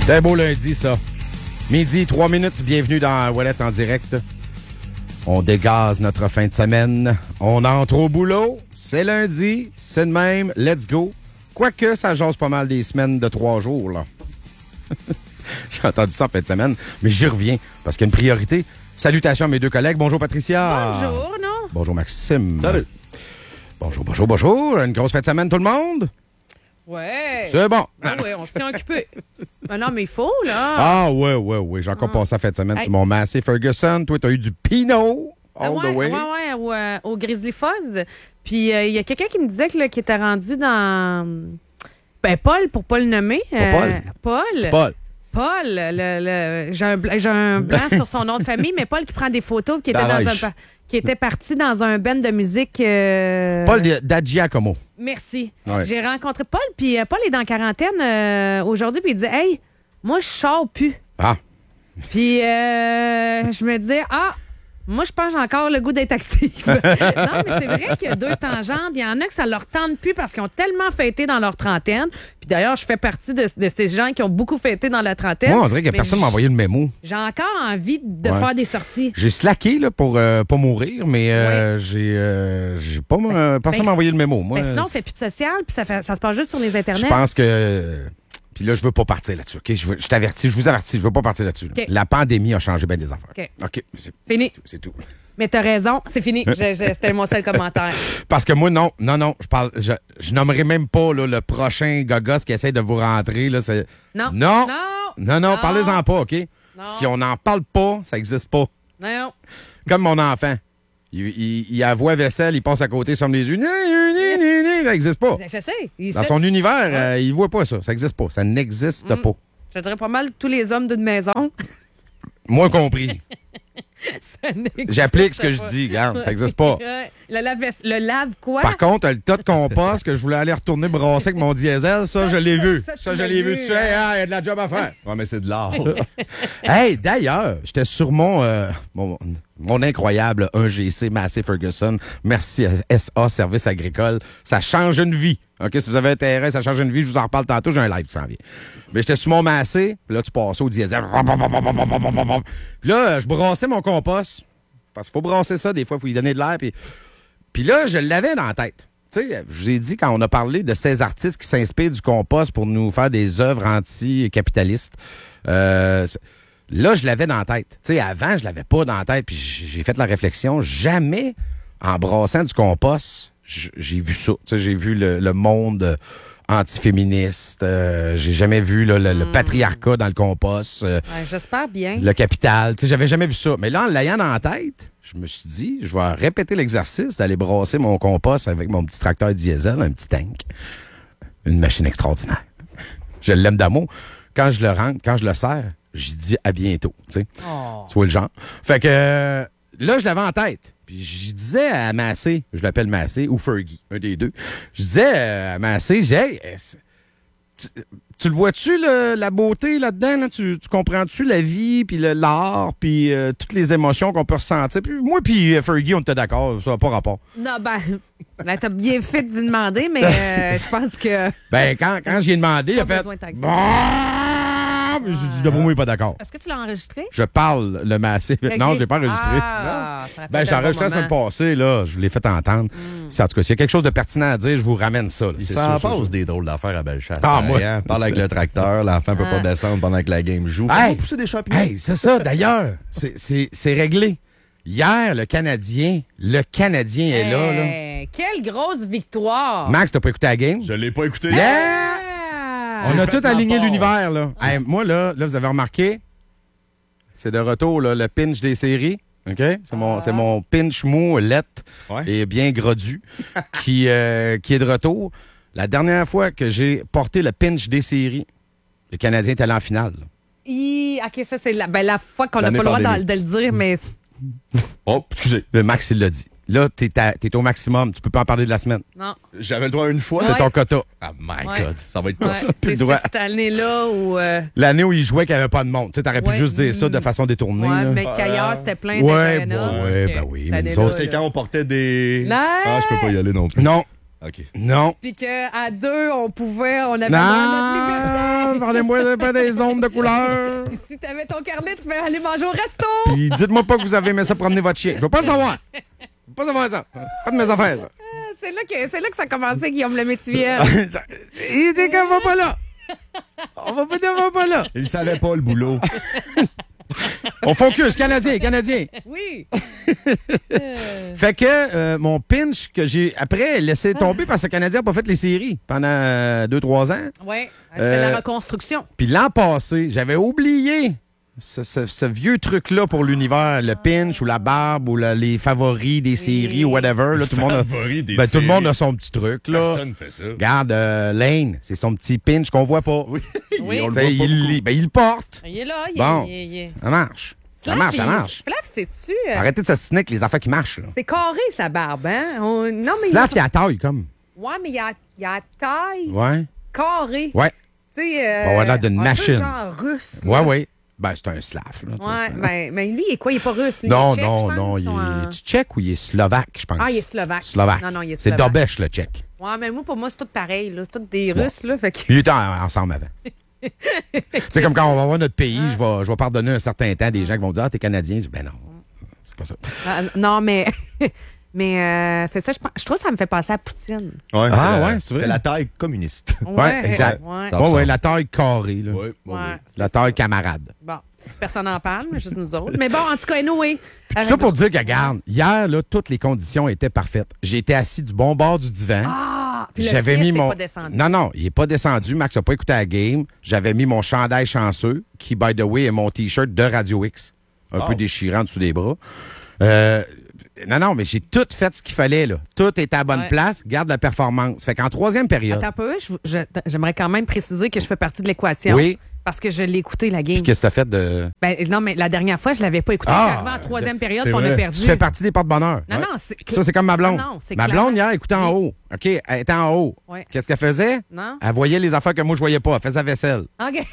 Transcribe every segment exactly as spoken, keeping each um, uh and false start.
C'était un beau lundi, ça. Midi, trois minutes, bienvenue dans Ouellette en direct. On dégaze notre fin de semaine. On entre au boulot. C'est lundi, c'est de même, let's go. Quoique, ça jase pas mal des semaines de trois jours, là. J'ai entendu ça en fin de semaine, mais j'y reviens, parce qu'il y a une priorité. Salutations à mes deux collègues. Bonjour, Patricia. Bonjour, non? Bonjour, Maxime. Salut. Bonjour, bonjour, bonjour. Une grosse fin de semaine, tout le monde? Ouais. C'est bon. Ah oui, on se tient occupé. Ben non, mais il faut, là. Ah, ouais, ouais, ouais. J'ai encore Ah. passé la fin de semaine Hey. sur mon Massey Ferguson. Toi, t'as eu du Pinot all Ah ouais, the way. ouais, ouais, au, euh, au Grizzly Fuzz. Puis il euh, y a quelqu'un qui me disait que, là, qu'il était rendu dans... Ben, Paul, pour pas le nommer. Pas Paul. Paul. C'est Paul. Paul, le, le- j'ai un, bl- j'ai un blanc sur son nom de famille, mais Paul qui prend des photos, qui était, dans un, Darèche. pa- qui était parti dans un band de musique. euh, Paul d'Agiacomo. Merci. Ouais. J'ai rencontré Paul, puis euh, Paul est dans la quarantaine euh, aujourd'hui, puis il dit Hey, moi, je sors plus. Ah. Puis euh, je me disais Ah, moi, je pense que j'ai encore le goût d'être active. Non, mais c'est vrai qu'il y a deux tangentes. Il y en a que ça leur tente plus parce qu'ils ont tellement fêté dans leur trentaine. Puis d'ailleurs, je fais partie de, de ces gens qui ont beaucoup fêté dans la trentaine. Moi, on dirait que Mais personne j- m'a envoyé le mémo. J'ai encore envie de Ouais. faire des sorties. J'ai slacké là, pour euh, pas mourir, mais euh, j'ai euh, j'ai pas euh, personne ben, m'a envoyé le mémo. Moi, Mais sinon, on fait plus de social, puis ça, fait- ça se passe juste sur les internets. je pense que. Puis là, je veux pas partir là-dessus. OK? Je, veux- je t'avertis, je vous avertis, je veux pas partir là-dessus. là. OK. La pandémie a changé bien des affaires. OK. OK. C'est Fini. tout, c'est tout. Mais t'as raison, c'est fini. Je- je- C'était mon seul commentaire. Parce que moi, non, non, non, je parle. Je, je nommerai même pas là, le prochain gogos qui essaie de vous rentrer. Là, c'est... Non. Non. Non. Non, non, Non. parlez-en pas, OK? Non. Si on n'en parle pas, ça n'existe pas. Non. Comme mon enfant. Il, il, il a voix vaisselle, il passe à côté, il ferme les yeux. Ni, ni, ni, ni, ni. Ça n'existe pas. Je sais. Il Dans sait- son univers, euh, il voit pas ça. Ça n'existe pas. Ça n'existe Mm. pas. Je dirais pas mal tous les hommes d'une maison. Moi compris. Ça n'existe J'applique ce que je pas. dis, regarde, ça n'existe pas. Ouais. Le lave, le lave quoi? Par contre, le tas de compost que je voulais aller retourner brasser avec mon diesel, ça, je l'ai ça, vu. ça, tu Ça, je l'as l'ai vu. vu, Tu sais, hein? ah, il y a de la job à faire. Ouais, mais c'est de l'art. Hey, d'ailleurs, j'étais sur mon, euh, mon, mon incroyable un G C Massey Ferguson. Merci à S A Service Agricole. Ça change une vie. OK, si vous avez intérêt, ça change une vie. Je vous en reparle tantôt. J'ai un live qui s'en vient. Mais j'étais sur mon Massey. Puis là, tu passes au diesel. Puis là, je brassais mon compost. Parce qu'il faut brasser ça. Des fois, il faut lui donner de l'air. Puis, puis là, je l'avais dans la tête. Tu sais, je vous ai dit, quand on a parlé de ces artistes qui s'inspirent du compost pour nous faire des œuvres anti-capitalistes, euh, là, je l'avais dans la tête. Tu sais, avant, je l'avais pas dans la tête. Puis j'ai fait la réflexion, jamais en brassant du compost, j- j'ai vu ça. Tu sais, j'ai vu le, le monde antiféministe. Euh, j'ai jamais vu là, le, le patriarcat dans le compost. euh, Ouais, j'espère bien. le capital. Tu sais, j'avais jamais vu ça. Mais là, en l'ayant dans la tête, je me suis dit, je vais répéter l'exercice d'aller brasser mon compost avec mon petit tracteur diesel, un petit tank. Une machine extraordinaire. Je l'aime d'amour. Quand je le rentre, quand je le sers, je dis à bientôt. Tu sais, Oh. tu vois le genre. Fait que euh, là, je l'avais en tête. Puis je disais à Massey, je l'appelle Massey ou Fergie, un des deux. Je disais euh, à Massey, j'ai, hey, est-ce- tu, tu le vois-tu, le- la beauté là-dedans? Là? Tu, tu comprends-tu la vie, puis le- l'art, puis euh, toutes les émotions qu'on peut ressentir? Puis moi, puis euh, Fergie, on était d'accord, ça n'a pas rapport. Non, ben, ben t'as bien fait d'y demander, mais euh, je pense que. Ben, quand, quand j'y ai demandé, il a Pas fait... besoin de taxer. Bah! J'ai dit, de moi, il n'est pas d'accord. Est-ce que tu l'as enregistré? Je parle le Massey. Non, je ne l'ai pas enregistré. Ah, ça Ben, fait j'ai un enregistré bon la semaine moment. passée, là. Je vous l'ai fait entendre. Si, en tout cas, s'il y a quelque chose de pertinent à dire, je vous ramène ça. là. Il C'est s'en sûr, passe sûr, sûr. des drôles d'affaires à Bellechasse. Ah, pareil, moi. hein. Parle avec le tracteur, l'enfant peut pas Ah. descendre pendant que la game joue. Hey! Faut pousser des champignons. Hey, c'est ça, d'ailleurs. C'est- C'est c'est réglé. Hier, le Canadien, le Canadien est là, là. Hey, quelle grosse victoire! Max, t'as pas écouté la game? Je l'ai pas écouté. Yeah! Ah! On a fait tout aligné ma part. l'univers, là. Hey, moi, là, là, vous avez remarqué, c'est de retour, là, le pinch des séries. OK? C'est mon, c'est mon pinch mou, lette Ouais. et bien groddu qui, euh, qui est de retour. La dernière fois que j'ai porté le pinch des séries, le Canadien est allé en finale. là. Hi, OK, ça, c'est la, ben, la fois qu'on n'a L'année pas le droit de, pandémique. de le dire, mais Oh, excusez. Le Max, il l'a dit. Là, t'es, à- t'es au maximum. Tu peux pas en parler de la semaine. non. J'avais le droit une fois. C'est Ouais. ton quota. Ah, my Ouais. God. Ça va être Ouais, tough. Plus c'est le droit. c'est cette année-là où. euh, L'année où il jouait qu'il n'y avait pas de monde. Tu sais, t'aurais pu Ouais. juste dire ça de façon détournée. ouais, là. mais qu'ailleurs, c'était plein Ouais, d'arénas. bon, ouais, Ok, ben oui, cette mais nous année-là, autres, C'est là. quand on portait des. Non. Ah, je peux pas y aller non plus. Non, OK. non. Puis qu'à deux, on pouvait, on avait vraiment notre liberté. Non, parlez-moi pas des ondes de couleur. Si t'avais ton carnet, tu peux aller manger au resto. Puis dites-moi pas que vous avez aimé ça promener votre chien. Je veux pas le savoir. Je veux pas savoir ça. Pas de mes affaires, ça. C'est là que, c'est là que ça a commencé, Guillaume le métivier. Il dit qu'on va pas là. On va pas, on va pas là. Il savait pas le boulot. On focus, Canadien, Canadien. Oui. Fait que euh, mon pinch que j'ai après laissé tomber parce que le Canadien n'a pas fait les séries pendant euh, deux trois ans. Oui, c'est Euh, la reconstruction. Puis l'an passé, j'avais oublié ce, ce- ce vieux truc-là pour l'univers, le pinch ou la barbe ou la- les favoris des séries ou whatever. Là, tout, le monde a, Favori des ben, tout le monde séries. a son petit truc. Là. Personne fait ça. Regarde, euh, Lane, c'est son petit pinch qu'on voit pas. Oui. Oui. On le T'sais, voit pas il, ben, il le porte. Il est là, il Bon. est... il est- il est- Ça marche. Ça Flav, marche, ça il- marche. Flav, sais-tu? euh, Arrêtez de s'assiner avec les affaires qui marchent. Là. C'est carré, sa barbe, hein? On- Non, mais Slav, il il a la taille, comme. Ouais, mais il y a, il y a la taille Ouais. carrée. Ouais. Tu sais... Euh, On va l'air d'une un peu machine. genre russe. Ouais, là. ouais. Ben, c'est un Slav. Là, tu sais, Ouais, c'est- ben, mais lui, il est quoi? Il est pas russe, lui? Non, il est tchèque, non, je pense, non. Il ou un- est tchèque ou il est slovaque, je pense? Ah, il est slovaque. Slovaque. Non, non, il est C'est slovaque. Dobèche, le tchèque. Ouais, mais moi, pour moi, c'est tout pareil, là. C'est tout des Russes, là. Fait que... Il était en- ensemble avant. C'est comme quand on va voir notre pays, je vais, je vais pardonner un certain temps des gens qui vont dire « Ah, t'es Canadien. » Je dis « Ben non, c'est pas ça. Ah, non, mais... mais euh, c'est ça, je, pense- je trouve que ça me fait penser à Poutine. Ouais, Ah, c'est la- ouais, c'est vrai. c'est la taille communiste. Ouais, exact. Ouais. Ça Ouais, ressemble. ouais, la taille carrée. Là. Ouais, ouais, Ouais, ouais. c'est La ça. taille camarade. Bon, personne n'en parle, mais juste nous autres. Mais bon, en tout cas, anyway. Tout ça pour dire que, regarde, hier, là, toutes les conditions étaient parfaites. J'ai été assis du bon bord du divan. Ah! Puis le J'avais fils mis est mon. pas descendu. Non, non, il est pas descendu. Max n'a pas écouté la game. J'avais mis mon chandail chanceux, qui, by the way, est mon T-shirt de Radio X. Un Oh. peu déchirant en dessous des bras. Euh, non, non, mais j'ai tout fait ce qu'il fallait, là. Tout était à la bonne Ouais. place. Garde la performance. Fait qu'en troisième période. Attends un peu, je- je- j'aimerais quand même préciser que je fais partie de l'équation. Oui. Parce que je l'ai écouté, la game. Puis qu'est-ce que t'as fait de. Ben, non, mais la dernière fois, je l'avais pas écouté. Ah, C'est arrivé en troisième période, c'est puis on a vrai. perdu. Tu fais partie des porte-bonheur. Non, Ouais. non, c'est... Ça, c'est comme ma blonde. Non, non, c'est ma clairement- blonde, hier, écoutait en haut. OK, elle était en haut. Ouais. Qu'est-ce qu'elle faisait? Non? Elle voyait les affaires que moi, je voyais pas. Elle faisait sa vaisselle. OK.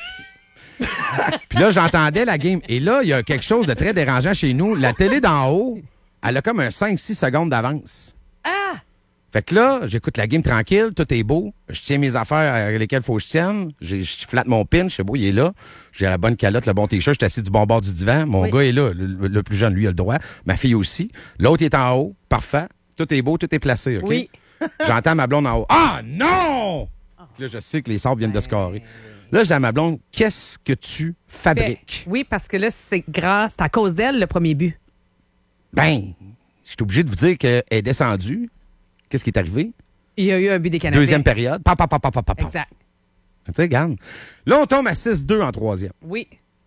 Puis là, j'entendais la game. Et là, il y a quelque chose de très dérangeant chez nous. La télé d'en haut, elle a comme un cinq six secondes d'avance. Ah! Fait que là, j'écoute la game tranquille, tout est beau. Je tiens mes affaires avec lesquelles il faut que je tienne. J'ai- Je flatte mon pinch, c'est beau, il est là. J'ai la bonne calotte, le bon t-shirt, je suis assis du bon bord du divan. Mon Oui. gars est là, le, le plus jeune, lui, il a le droit. Ma fille aussi. L'autre est en haut, parfait. Tout est beau, tout est placé, OK? Oui. J'entends ma blonde en haut. Ah non! Puis là, je sais que les sabres viennent de se carrer. Là, je dis à ma blonde, qu'est-ce que tu fabriques? Oui, parce que là, c'est grâce, c'est à cause d'elle, le premier but. Ben, je suis obligé de vous dire qu'elle est descendue. Qu'est-ce qui est arrivé? Il y a eu un but des Canadiens. Deuxième période. Pa, pa, pa, pa, pa, pa, pa. Exact. Tu sais, regarde. Là, on tombe à six deux en troisième. Oui.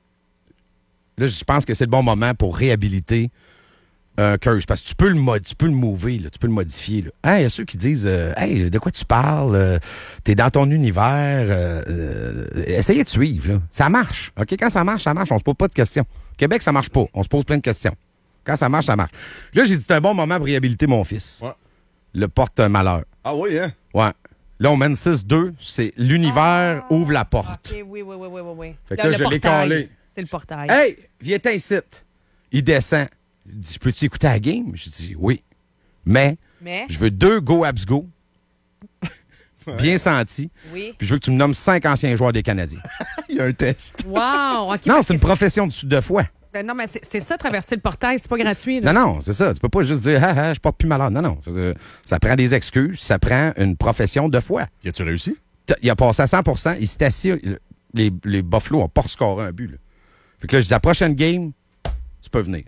Là, je pense que c'est le bon moment pour réhabiliter un curse. Parce que tu peux le, mod- tu peux le mover, là, tu peux le modifier. Là. Hein, il y a ceux qui disent euh, Hey, de quoi tu parles? Euh, T'es dans ton univers. Euh, euh, essayez de suivre. Là. Ça marche. OK? Quand ça marche, ça marche. On se pose pas de questions. Au Québec, ça marche pas. On se pose plein de questions. Quand ça marche, ça marche. Là, j'ai dit c'est un bon moment pour réhabiliter mon fils. Ouais. Le porte-malheur. Ah oui, hein? Ouais. Là, on mène six deux. C'est l'univers ouvre la porte. OK, oui, oui, oui, oui, oui, oui. Fait que Le- là, le je l'ai portail. calé. C'est le portail. Hey, viens ici. Il descend. Il dit, peux-tu écouter la game? Je dis, oui. Mais, Mais, je veux deux go abs go. Bien senti. oui. Puis je veux que tu me nommes cinq anciens joueurs des Canadiens. Il y a un test. Wow! OK. Non, parce c'est une que profession de, de foi. Ben non, mais c'est c'est ça, traverser le portail, c'est pas gratuit. Là. Non, non, c'est ça. Tu peux pas juste dire, ah, ah, je porte plus malade. Non, non. Ça, ça prend des excuses. Ça prend une profession de foi. Y a-tu réussi? T- Il a passé à cent pour cent. Il s'est assis. Les, les Buffalo n'ont pas scoré un but. Là. Fait que là, je dis, la prochaine game, tu peux venir.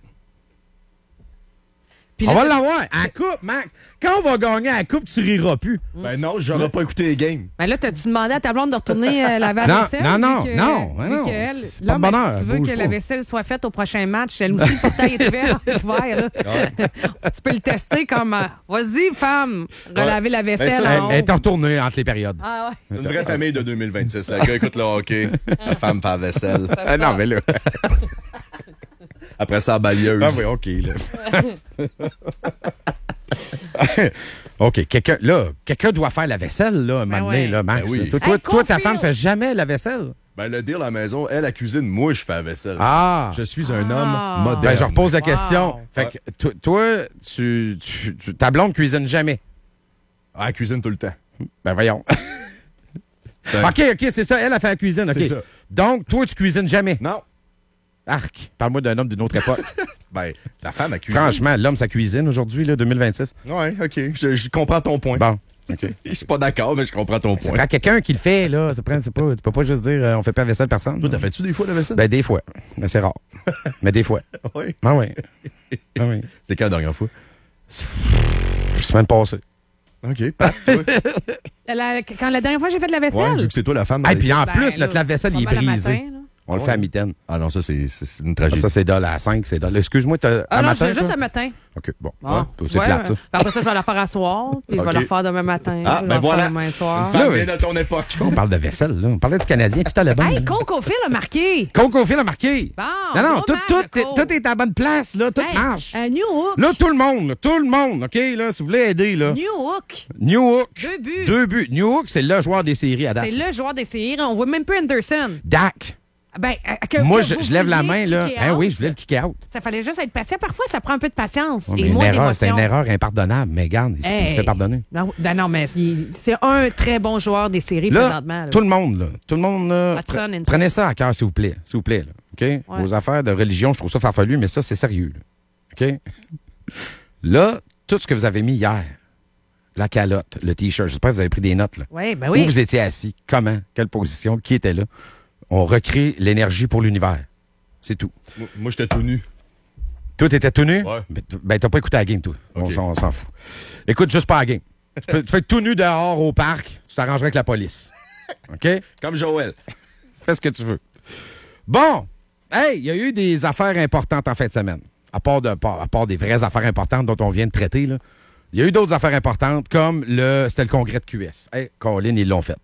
Puis On là, va ça- l'avoir. À la coupe, Max. Quand on va gagner à la coupe, tu riras plus. Ben non, j'aurais pas écouté les games. Ben là, t'as-tu demandé à ta blonde de retourner euh, laver la Non, vaisselle? non, vu non, que- non, vu non, qu'elle- c'est Là, pas de mais bonheur, si tu veux bouge que pas. la vaisselle soit faite au prochain match, elle aussi, le portail est ouvert. Tu vois, là. Tu peux le tester comme euh, vas-y, femme, relaver la vaisselle Ben ça, Elle, en haut. elle est retournée entre les périodes. Ah ouais. Une vraie famille de deux mille vingt-six. Le gars écoute le hockey, la femme fait la vaisselle. Ah, non, mais là. Après ça, la balieuse. Ah oui, OK, là. OK, quelqu'un, là, quelqu'un doit faire la vaisselle, là, un moment donné, ouais. là, Max. Ben oui. Toi, toi, Hey, toi, ta confirme. femme fait jamais la vaisselle? Ben le dire à la maison, elle, la cuisine, moi, je fais la vaisselle. Ah! Je suis un Ah. homme moderne. Ben, je repose la Wow. question. Fait que, toi, toi, tu, tu, tu- ta blonde cuisine jamais. Ah, elle cuisine tout le temps. Ben, voyons. OK, OK, c'est ça. Elle a fait la cuisine. OK. C'est ça. Donc, toi, tu cuisines jamais. Non. Arc. Parle-moi d'un homme d'une autre époque. Ben, la femme a cuisiné. Franchement, l'homme, sa cuisine aujourd'hui, là, deux mille vingt-six. Ouais, OK. Je, je comprends ton point. Bon. OK. Je suis pas d'accord, mais je comprends ton Ça point. prend quelqu'un qui le fait, là. Ça prend, c'est pas, tu peux pas juste dire euh, on fait pas la vaisselle personne. Toi, t'as fait-tu des fois la vaisselle? Ben, des fois. Mais c'est rare. Mais des fois. Oui. Ah oui. Ah oui. C'est quand la dernière fois? Semaine passée. OK. Pat, toi? La- quand la dernière fois j'ai fait de la Ouais, vaisselle. vu que c'est toi la femme. dans Et les- puis en Ben, plus, là, notre lave-vaisselle, il est pas mal le brisé. matin, là. On le Ouais. fait à mitaine. Ah non, ça, c'est c'est une Ah, tragédie. ça, c'est de la cinq, c'est de Excuse-moi, t'as Ah un non, matin, c'est juste toi? un matin. OK, bon. Ah. Ouais, c'est Ouais, plate, ça. euh, Après ça, je vais la faire à soir, puis je OK. vais la faire demain matin. Ah, je vais ben la voilà. faire demain soir. Une femme Là, bien oui. dans ton époque. On parle de vaisselle, là. On parlait du Canadien tout à l'heure. Hey, Coco Phil a marqué. Coco Phil a marqué. Bon, non, non, gros tout, match tout, de est, Coke. tout est à la bonne place, là. Tout Hey, marche. un New Hook. Là, tout le monde, là, tout le monde, OK, là, si vous voulez aider, là. New Hook. New Hook. Deux buts. Deux buts. New Hook, c'est le joueur des séries à date. C'est le joueur des séries. On voit même pas Anderson. Dak. Ben, euh, que- Moi, que je, vous je lève la vouliez main, là. kicker Hein, out. oui, je voulais le kick out. Ça fallait juste être patient. Parfois, ça prend un peu de patience Ouais, et mais une moins erreur, c'est d'émotion. une erreur impardonnable. Mais regarde, il, se- il se Hey. fait pardonner. Non, ben non, mais c'est c'est un très bon joueur des séries Là, présentement. là. tout le monde, là. Tout le monde, là. Hudson, pre- Inside. prenez ça à cœur, s'il vous plaît. S'il vous plaît, là. OK? Vos affaires de religion, je trouve ça farfelu, mais ça, c'est sérieux, là. OK? Là, tout ce que vous avez mis hier, la calotte, le T-shirt, j'espère que vous avez pris des notes, là. Oui, ben Où oui. vous étiez assis, comment, quelle position, qui était là. On recrée l'énergie pour l'univers. C'est tout. Moi, moi, j'étais tout nu. Toi, t'étais tout nu? Ouais. Ben, t- ben, t'as pas écouté la game, toi. On OK. s'en on s'en fout. Écoute juste pas la game. Tu peux, tu peux être tout nu dehors au parc, tu t'arrangerais avec la police. OK? Comme Joël. Fais ce que tu veux. Bon. Hey, il y a eu des affaires importantes en fin de semaine. À part, de, à part des vraies affaires importantes dont on vient de traiter, là. Il y a eu d'autres affaires importantes, comme le c'était le congrès de Q S. Hey, Colin, ils l'ont fait.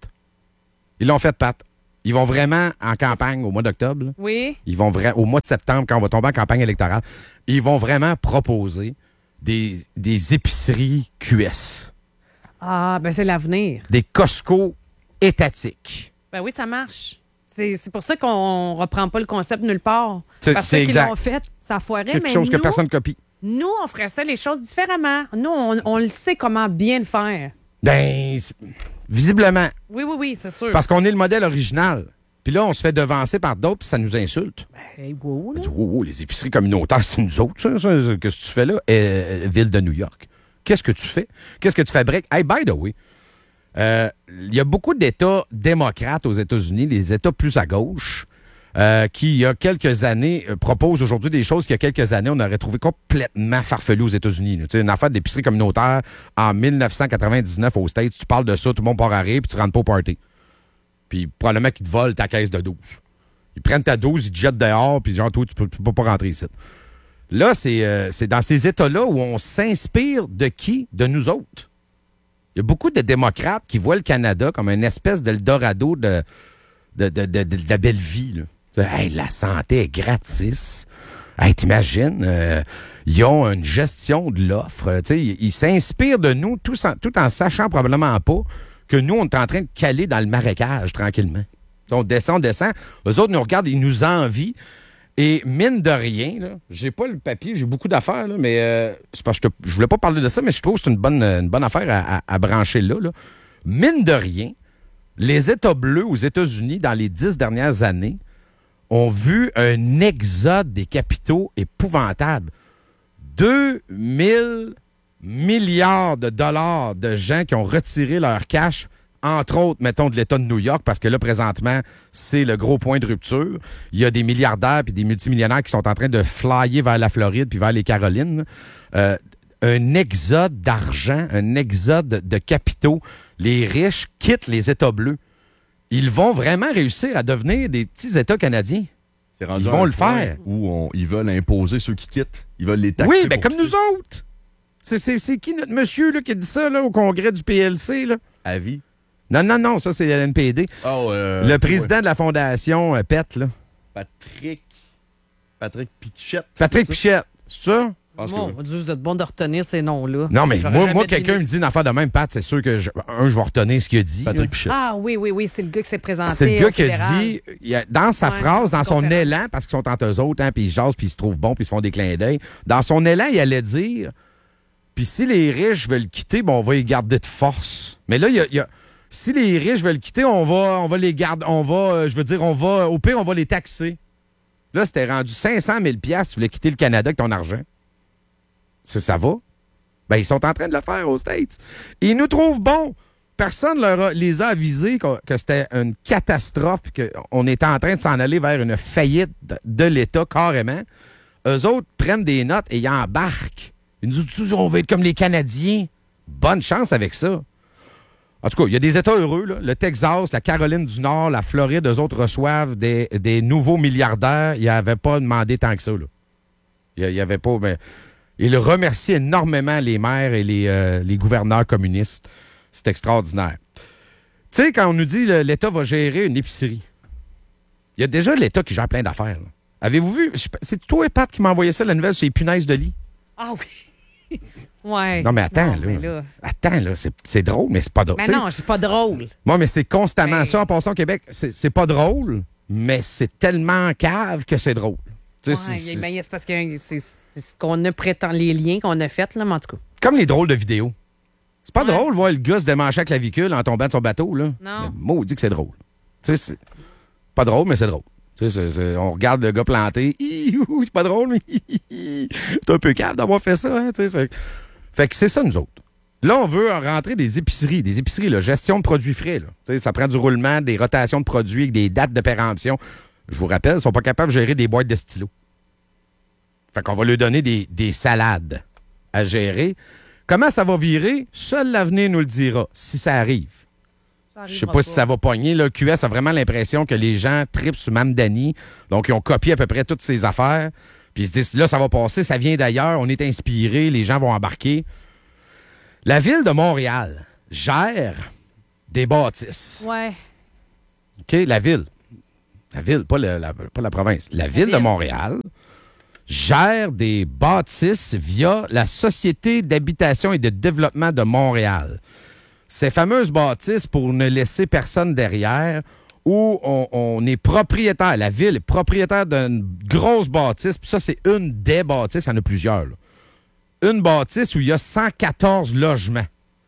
Ils l'ont fait, Pat. Ils vont vraiment en campagne au mois d'octobre. là. Oui. Ils vont vra- au mois de septembre, quand on va tomber en campagne électorale, ils vont vraiment proposer des, des épiceries Q S, Ah, ben c'est l'avenir. des Costco étatiques. Ben oui, ça marche. C'est c'est pour ça qu'on reprend pas le concept nulle part. C'est- Parce que c'est ceux qui exact. l'ont fait, ça foirait. Quelque mais chose que nous, personne copie. nous, on ferait ça les choses différemment. Nous, on, on le sait comment bien le faire. Ben, c'est- visiblement, Oui, oui, oui, c'est sûr. parce qu'on est le modèle original. Puis là, on se fait devancer par d'autres, puis ça nous insulte. Ben, wow, là. On dit, oh, oh, les épiceries communautaires, c'est nous autres, ça, ça, ça. Qu'est-ce que tu fais là? Euh, ville de New York. Qu'est-ce que tu fais? Qu'est-ce que tu fabriques? Hey, by the way, euh, il y a beaucoup d'États démocrates aux États-Unis, les États plus à gauche, euh, qui, il y a quelques années, euh, proposent aujourd'hui des choses qu'il y a quelques années, on aurait trouvé complètement farfelues aux États-Unis. là. Tu sais, une affaire d'épicerie communautaire en dix-neuf cent quatre-vingt-dix-neuf aux States, tu parles de ça, tout le monde part à rire, puis tu rentres pas au party. Puis probablement qu'ils te volent ta caisse de douze. Ils prennent ta douze, ils te jettent dehors, puis genre, toi, tu peux, tu peux pas rentrer ici. Là, c'est euh, c'est dans ces États-là où on s'inspire de qui? De nous autres. Il y a beaucoup de démocrates qui voient le Canada comme une espèce d'Eldorado de, de, de, de, de la belle vie. Là. Hey, la santé est gratis. Hey, t'imagines, euh, ils ont une gestion de l'offre. Euh, tu sais, Ils ils s'inspirent de nous tout en, tout en sachant probablement pas que nous, on est en train de caler dans le marécage tranquillement. On descend, on descend. Eux autres nous regardent, ils nous envient. Et mine de rien, là, j'ai pas le papier, j'ai beaucoup d'affaires, là, mais euh, c'est parce que je, te- je voulais pas parler de ça, mais je trouve que c'est une bonne, une bonne affaire à, à- à brancher là, là. Mine de rien, les États bleus aux États-Unis, dans les dix dernières années, ont vu un exode des capitaux épouvantable. deux mille milliards de dollars de gens qui ont retiré leur cash, entre autres, mettons, de l'État de New York, parce que là, présentement, c'est le gros point de rupture. Il y a des milliardaires puis des multimillionnaires qui sont en train de flyer vers la Floride puis vers les Carolines. Euh, un exode d'argent, un exode de, de capitaux. Les riches quittent les États bleus. Ils vont vraiment réussir à devenir des petits États canadiens. C'est rendu Ils à vont un le point faire. Où on- ils veulent imposer ceux qui quittent. Ils veulent les taxer. Oui, bien pour comme nous quitter. autres. C'est, c'est, c'est qui notre monsieur là, qui a dit ça là, au congrès du P L C? Là? À vie. Non, non, non, ça c'est le N P D. Oh, euh, le président de la fondation euh, P E T, là. ouais. Patrick. Patrick Pichette. Patrick c'est ça? Pichette, c'est ça? Je pense que Mon oui. Dieu, vous êtes bon de retenir ces noms-là. Non, mais J'aurais moi, jamais moi deviné. quelqu'un me dit une affaire de même, Pat, c'est sûr que, je, un, je vais retenir ce qu'il a dit. là. Patrick Pichette. Ah oui, oui, oui, c'est le gars qui s'est présenté. C'est le gars au qui a fédéral. dit, il a- dans sa Ouais, phrase, dans son conférence. élan, parce qu'ils sont entre eux autres, hein, puis ils jasent, puis ils se trouvent bons, puis ils se font des clins d'œil. Dans son élan, il allait dire, puis si les riches veulent quitter, bon, on va les garder de force. Mais là, il y a, il y a- Si les riches veulent quitter, on va, on va les garder, on va, euh, je veux dire, on va, au pire, on va les taxer. Là, c'était rendu cinq cent mille dollars si tu voulais quitter le Canada avec ton argent. C'est ça va? Ben, ils sont en train de le faire aux States. Ils nous trouvent bons. Personne leur a, les a avisés que, que c'était une catastrophe et qu'on était en train de s'en aller vers une faillite de, de l'État, carrément. Eux autres prennent des notes et ils embarquent. Ils nous disent, on va être comme les Canadiens. Bonne chance avec ça. En tout cas, il y a des États heureux. Là. Le Texas, la Caroline du Nord, la Floride, eux autres reçoivent des, des nouveaux milliardaires. Ils n'avaient pas demandé tant que ça. Là. Il n'y avait pas... Mais, ils remercient énormément les maires et les, euh, les gouverneurs communistes. C'est extraordinaire. Tu sais, quand on nous dit que l'État va gérer une épicerie, il y a déjà l'État qui gère plein d'affaires. Là. Avez-vous vu? C'est toi et Pat qui m'a envoyé ça, la nouvelle sur les punaises de lit. Ah oui. Ouais. Non, mais attends, non, là. Mais là. Attends, là. C'est, c'est drôle, mais c'est pas drôle. Mais T'sais, non, c'est pas drôle. Moi, mais c'est constamment mais... ça. En passant au Québec, c'est, c'est pas drôle, mais c'est tellement cave que c'est drôle. Ouais, c'est, c'est, ben, c'est parce que c'est, c'est ce qu'on a prétend, les liens qu'on a faits, là, mais en tout cas. Comme les drôles de vidéos. C'est pas ouais. drôle de voir le gars se démancher la clavicule en tombant de son bateau, là. Non. Mais maudit que c'est drôle. Tu sais, c'est pas drôle, mais c'est drôle. Tu sais, c'est, c'est, on regarde le gars planté. Hi-hou, c'est pas drôle, mais c'est un peu cave d'avoir fait ça, hein, tu sais. Fait, fait que c'est ça, nous autres. Là, on veut rentrer des épiceries. Des épiceries, là, gestion de produits frais. Là. Tu sais, ça prend du roulement, des rotations de produits avec des dates de péremption. Je vous rappelle, ils sont pas capables de gérer des boîtes de stylos. Fait qu'on va leur donner des, des salades à gérer. Comment ça va virer? Seul l'avenir nous le dira, si ça arrive. Je sais pas, pas si ça va pogner. Le Q S a vraiment l'impression que les gens tripent sur Mme Dany. Donc, ils ont copié à peu près toutes ses affaires. Puis ils se disent, là, ça va passer, ça vient d'ailleurs, on est inspiré, les gens vont embarquer. La Ville de Montréal gère des bâtisses. Ouais. OK? La Ville. La Ville, pas, le, la, pas la province. La, la Ville, ville de Montréal gère des bâtisses via la Société d'habitation et de développement de Montréal. Ces fameuses bâtisses pour ne laisser personne derrière, où on, on est propriétaire, la ville est propriétaire d'une grosse bâtisse, puis ça, c'est une des bâtisses, il y en a plusieurs. Là. Une bâtisse où il y a cent quatorze logements.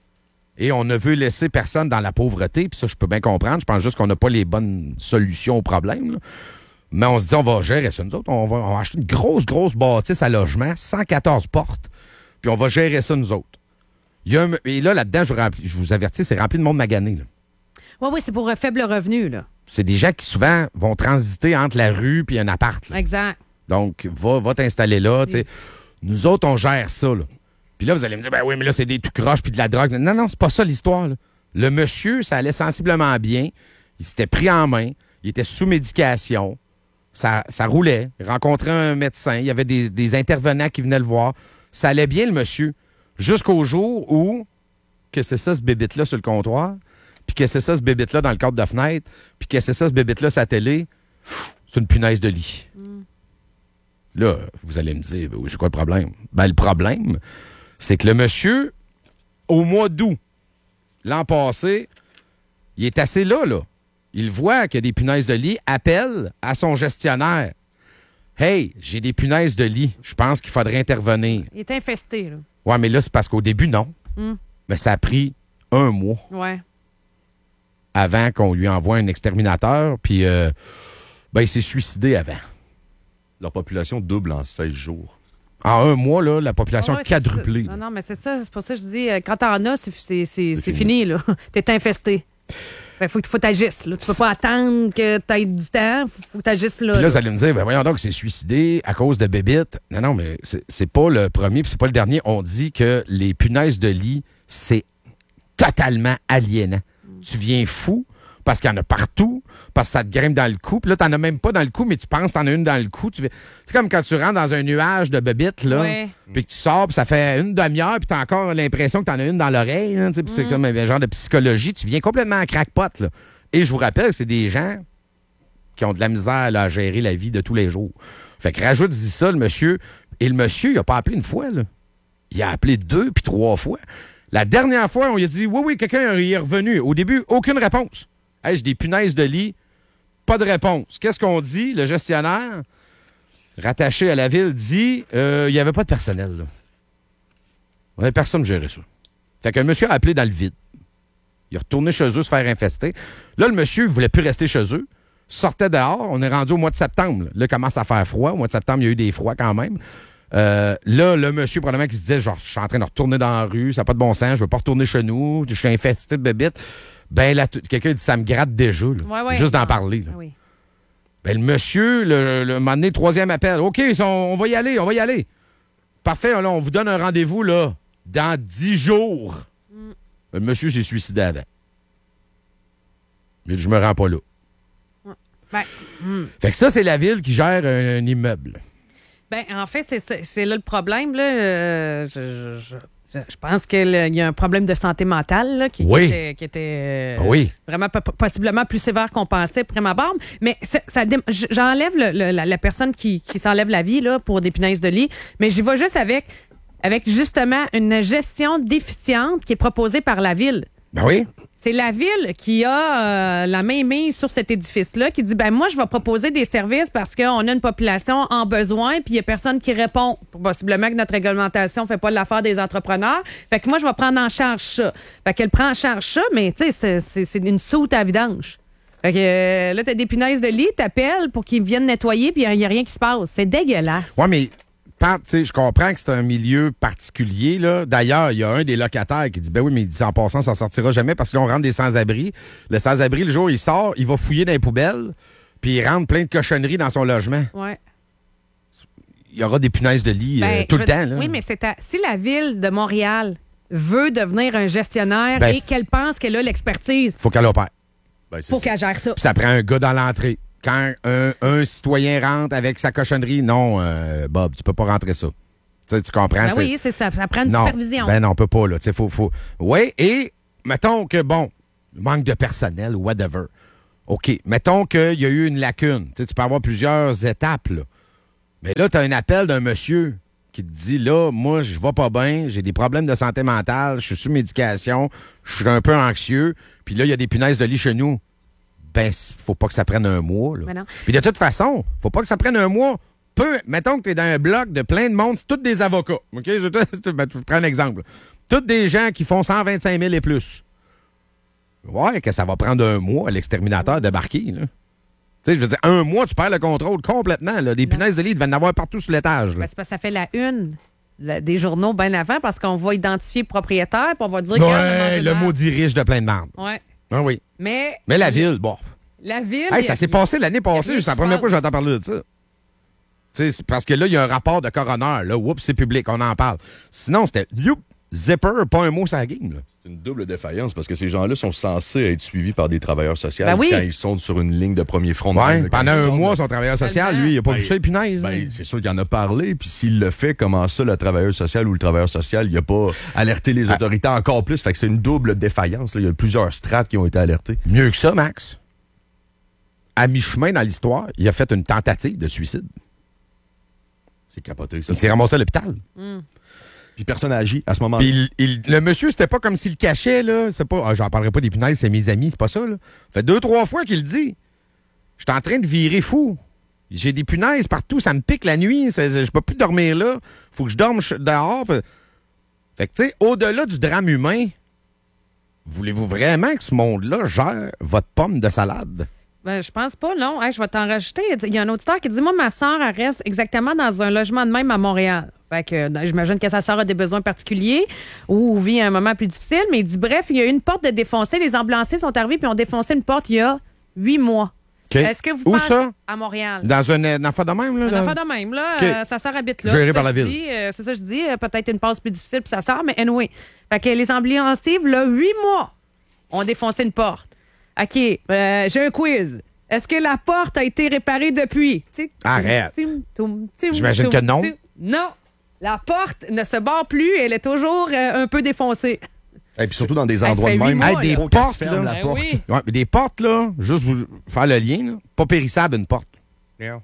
Et on ne veut laisser personne dans la pauvreté, puis ça, je peux bien comprendre. Je pense juste qu'on n'a pas les bonnes solutions au problème. Là. Mais on se dit, on va gérer ça. Nous autres, on va, on va acheter une grosse, grosse bâtisse à logement, cent quatorze portes, puis on va gérer ça, nous autres. Il y a un, et là, là-dedans, je vous, remplis, je vous avertis, c'est rempli de monde magané. Là. Oui, oui, c'est pour un faible revenu, là. C'est des gens qui, souvent, vont transiter entre la rue et un appart. Là. Exact. Donc, va, va t'installer là. Oui. Nous autres, on gère ça. Là. Puis là, vous allez me dire, ben oui, mais là, c'est des tout croches puis de la drogue. Non, non, c'est pas ça l'histoire. Là. Le monsieur, ça allait sensiblement bien. Il s'était pris en main. Il était sous médication. Ça, ça roulait. Il rencontrait un médecin. Il y avait des, des intervenants qui venaient le voir. Ça allait bien, le monsieur. Jusqu'au jour où, que c'est ça, ce bébite-là sur le comptoir, puis que c'est ça, ce bébite-là dans le cadre de la fenêtre, puis que c'est ça, ce bébite-là sur la télé, pff, c'est une punaise de lit. Mm. Là, vous allez me dire, ben, c'est quoi le problème? Ben, le problème, c'est que le monsieur, au mois d'août, l'an passé, il est assez là, là. Il voit qu'il y a des punaises de lit, appelle à son gestionnaire. « Hey, j'ai des punaises de lit. Je pense qu'il faudrait intervenir. » Il est infesté, là. Ouais, mais là, c'est parce qu'au début, non. Mm. Mais ça a pris un mois. Ouais. Avant qu'on lui envoie un exterminateur, puis euh, ben, il s'est suicidé avant. Leur population double en seize jours. En un mois, là, la population oh, ouais, a quadruplé. Non, non, mais c'est ça. C'est pour ça que je dis, quand t'en as, c'est, c'est, c'est, c'est fini. fini, là. T'es infesté. Il faut, faut que tu agisses. Là. Tu peux pas attendre que tu aies du temps. Il faut que tu agisses là. Puis là, là. vous allez me dire, ben voyons donc, c'est suicidé à cause de bébites. Non, non, mais c'est, c'est pas le premier puis c'est pas le dernier. On dit que les punaises de lit, c'est totalement aliénant. Mm. Tu viens fou parce qu'il y en a partout, parce que ça te grimpe dans le cou. Puis là, t'en as même pas dans le cou, mais tu penses que t'en as une dans le cou. Tu... C'est comme quand tu rentres dans un nuage de bébites, là, ouais. puis que tu sors, puis ça fait une demi-heure, puis t'as encore l'impression que t'en as une dans l'oreille. Hein, puis mm. c'est comme un genre de psychologie. Tu viens complètement en crackpot, là. Et je vous rappelle que c'est des gens qui ont de la misère là, à gérer la vie de tous les jours. Fait que rajoute-y ça, le monsieur. Et le monsieur, il a pas appelé une fois, là. Il a appelé deux puis trois fois. La dernière fois, on lui a dit, oui, oui, quelqu'un y est revenu. Au début, aucune réponse. Hey, j'ai des punaises de lit, pas de réponse. Qu'est-ce qu'on dit? Le gestionnaire, rattaché à la ville, dit, euh, il n'y avait pas de personnel, là. On n'avait personne gérer ça. Fait que le monsieur a appelé dans le vide. Il est retourné chez eux se faire infester. Là, le monsieur, il voulait plus rester chez eux. Sortait dehors. On est rendu au mois de septembre. Là, là il commence à faire froid. Au mois de septembre, il y a eu des froids quand même. Euh, là, le monsieur, probablement, qui se disait, genre, je suis en train de retourner dans la rue, ça n'a pas de bon sens, je veux pas retourner chez nous, je suis infesté de bébites. Ben là, quelqu'un dit, ça me gratte déjà, là, ouais, ouais, juste non. d'en parler. Là. Oui. Ben, le monsieur, le, le moment donné, troisième appel. OK, on, on va y aller, on va y aller. Parfait, là, on vous donne un rendez-vous, là, dans dix jours. Mm. Ben, le monsieur s'est suicidé avant. Mais je me rends pas là. Mm. Ben, mm. Fait que ça, c'est la ville qui gère un, un immeuble. Ben, en fait, c'est, c'est là le problème. Là. Euh, je, je, je, je pense qu'il y a un problème de santé mentale là, qui, oui. qui était, qui était euh, oui. vraiment p- possiblement plus sévère qu'on pensait, prime abord. Mais ça, ça, j'enlève le, le, la, la personne qui, qui s'enlève la vie là, pour des punaises de lit, mais j'y vais juste avec, avec justement une gestion déficiente qui est proposée par la ville. Ben oui. C'est la ville qui a euh, la main mise sur cet édifice-là, qui dit, ben moi, je vais proposer des services parce qu'on a une population en besoin, puis il n'y a personne qui répond. Possiblement que notre réglementation ne fait pas l'affaire des entrepreneurs. Fait que moi, je vais prendre en charge ça. Fait qu'elle prend en charge ça, mais tu sais, c'est, c'est, c'est une soute à vidange. Fait que euh, là, t'as des punaises de lit, t'appelles pour qu'ils viennent nettoyer, puis il n'y a rien qui se passe. C'est dégueulasse. Ouais, mais... Je comprends que c'est un milieu particulier. Là. D'ailleurs, il y a un des locataires qui dit, ben oui, mais il dit, en passant, ça ne sortira jamais parce qu'on rentre des sans-abri. Le sans-abri, le jour où il sort, il va fouiller dans les poubelles, puis il rentre plein de cochonneries dans son logement. Ouais. Il y aura des punaises de lit ben, euh, tout le veux, temps. Là. Oui, mais c'est à, si la ville de Montréal veut devenir un gestionnaire ben, et qu'elle pense qu'elle a l'expertise, faut qu'elle opère. Ben, faut ça. qu'elle gère ça. Puis ça prend un gars dans l'entrée. Quand un, un citoyen rentre avec sa cochonnerie, non, euh, Bob, tu peux pas rentrer ça. T'sais, tu comprends? Ben oui, c'est ça. Ça prend une non, supervision. Ben non, on peut pas, là. Faut, faut... Oui, et mettons que, bon, manque de personnel ou whatever. OK, mettons qu'il y a eu une lacune. T'sais, tu peux avoir plusieurs étapes, là. Mais là, tu as un appel d'un monsieur qui te dit, là, moi, je vais pas bien, j'ai des problèmes de santé mentale, je suis sous médication, je suis un peu anxieux, puis là, il y a des punaises de lit chez nous. Ben, faut pas que ça prenne un mois. Là. Puis de toute façon, faut pas que ça prenne un mois. Peu, mettons que tu es dans un bloc de plein de monde, c'est tous des avocats. OK? Je, je, ben, je prends un exemple. Tous des gens qui font cent vingt-cinq mille et plus. Ouais, que ça va prendre un mois à l'exterminateur de débarquer. Là. Tu sais, je veux dire, un mois, tu perds le contrôle complètement. Là. Des non. punaises de lit, il devait en avoir partout sur l'étage. Ben, c'est parce que ça fait la une la, des journaux bien avant parce qu'on va identifier le propriétaire puis on va dire... Ouais, le maudit riche de plein de merde. Ouais. Ah oui. Mais, Mais la ville, bon. La ville. Hey, ça s'est passé l'année passée. C'est la première fois que j'entends parler de ça. T'sais, c'est parce que là, il y a un rapport de coroner. Là, oups, c'est public, on en parle. Sinon, c'était youp, zipper, pas un mot sur la game. Là. C'est une double défaillance parce que ces gens-là sont censés être suivis par des travailleurs sociaux ben oui. quand ils sont sur une ligne de premier front. Ouais, même, pendant un mois, son travailleur social, lui, il n'a pas ben, vu ça, les punaises. Ben, c'est sûr qu'il en a parlé. Puis s'il le fait, comment ça, le travailleur social ou le travailleur social, il n'a pas alerté les autorités ah. encore plus. Fait que c'est une double défaillance. Là. Il y a plusieurs strates qui ont été alertées. Mieux que ça, Max. À mi-chemin dans l'histoire, il a fait une tentative de suicide. C'est capoté, ça. Il s'est ramassé à l'hôpital. Mm. Puis personne n'a agi à ce moment-là. Puis il, il, le monsieur, c'était pas comme s'il le cachait, là. C'est pas, ah, j'en parlerai pas des punaises, c'est mes amis, c'est pas ça, là. Ça fait deux, trois fois qu'il le dit. Je suis en train de virer fou. J'ai des punaises partout, ça me pique la nuit, je peux plus dormir là. Faut que je dorme dehors. Fait, fait que, tu sais, au-delà du drame humain, voulez-vous vraiment que ce monde-là gère votre pomme de salade? Ben, je pense pas, non. Hey, je vais t'en rajouter. Il y a un auditeur qui dit, moi, ma soeur, elle reste exactement dans un logement de même à Montréal. Fait que euh, j'imagine que sa soeur a des besoins particuliers ou vit un moment plus difficile. Mais il dit, bref, il y a eu une porte de défoncée. Les ambulanciers sont arrivés puis ont défoncé une porte il y a huit mois. Okay. Est-ce que vous Où pensez ça? À Montréal. Dans un, un affaire de même, là? Un dans... affaire de même, là. Okay. Euh, sa sœur habite là. Géré c'est par ça la je ville. Dis, euh, c'est ça que je dis. Euh, peut-être une passe plus difficile pour sa sœur, mais anyway. Fait que les ambulanciers, là, huit mois, ont défoncé une porte. OK, euh, j'ai un quiz. Est-ce que la porte a été réparée depuis? Arrête. J'imagine que non. Non. La porte ne se barre plus. Elle est toujours euh, un peu défoncée. Et puis surtout dans des endroits de même. Hey, des portes, là. La porte. Oui. Ouais, mais des portes, là, juste vous faire le lien, là, pas périssable, une porte. Yeah.